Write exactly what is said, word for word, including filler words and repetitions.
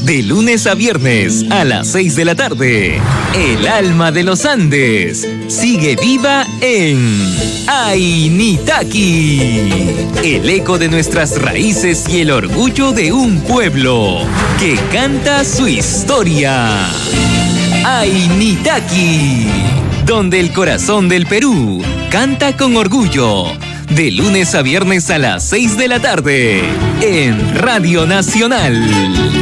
De lunes a viernes a las seis de la tarde. El alma de los Andes sigue viva en Ainitaki. El eco de nuestras raíces y el orgullo de un pueblo que canta su historia. Ainitaki, donde el corazón del Perú canta con orgullo. De lunes a viernes a las seis de la tarde en Radio Nacional.